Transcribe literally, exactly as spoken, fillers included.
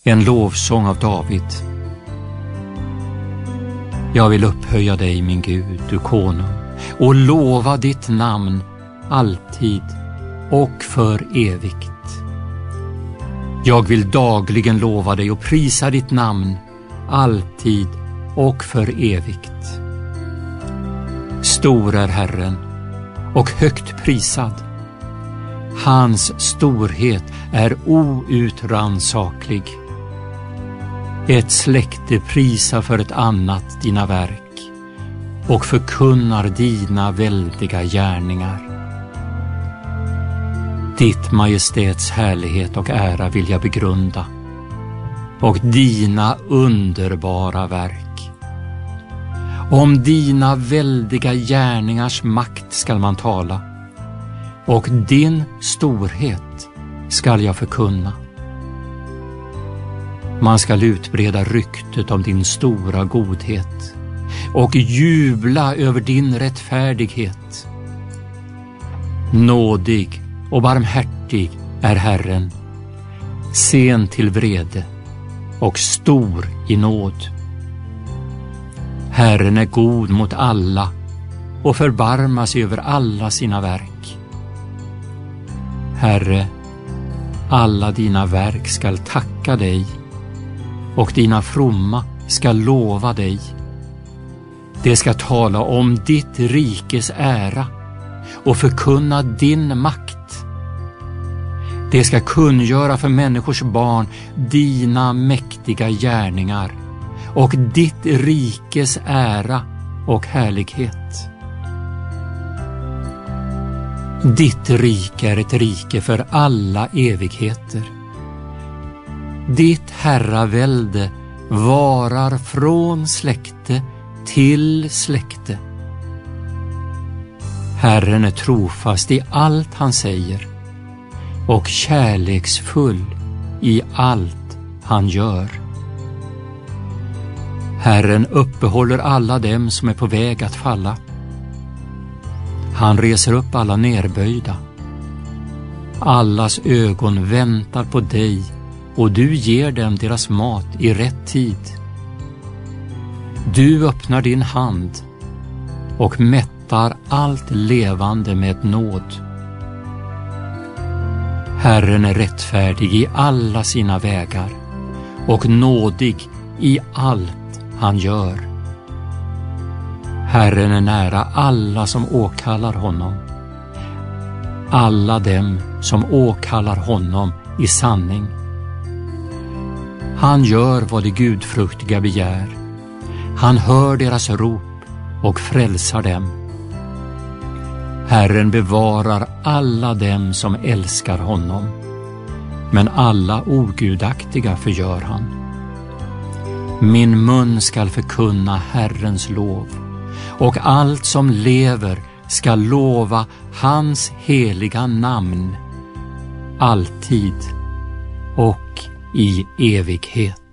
En lovsång av David. Jag vill upphöja dig, min Gud, du konung, och lova ditt namn alltid och för evigt. Jag vill dagligen lova dig och prisa ditt namn alltid och för evigt. Stor är Herren och högt prisad. Hans storhet är outrannsaklig. Ett släkte prisar för ett annat dina verk och förkunnar dina väldiga gärningar. Ditt majestäts härlighet och ära vill jag begrunda, och dina underbara verk. Om dina väldiga gärningars makt skall man tala, och din storhet skall jag förkunna. Man skall utbreda ryktet om din stora godhet och jubla över din rättfärdighet. Nådig och barmhärtig är Herren, sen till vrede och stor i nåd. Herren är god mot alla och förbarmar sig över alla sina verk. Herre, alla dina verk skall tacka dig, och dina fromma skall lova dig. Det ska tala om ditt rikes ära och förkunna din makt. Det ska kungöra för människors barn dina mäktiga gärningar och ditt rikes ära och härlighet. Ditt rike är ett rike för alla evigheter. Ditt herravälde varar från släkte till släkte. Herren är trofast i allt han säger och kärleksfull i allt han gör. Herren uppehåller alla dem som är på väg att falla. Han reser upp alla nerböjda. Allas ögon väntar på dig, och du ger dem deras mat i rätt tid. Du öppnar din hand och mättar allt levande med nåd. Herren är rättfärdig i alla sina vägar och nådig i allt han gör. Herren är nära alla som åkallar honom, alla dem som åkallar honom i sanning. Han gör vad de gudfruktiga begär. Han hör deras rop och frälsar dem. Herren bevarar alla dem som älskar honom, men alla ogudaktiga förgör han. Min mun skall förkunna Herrens lov, och allt som lever skall lova hans heliga namn, alltid och i evighet.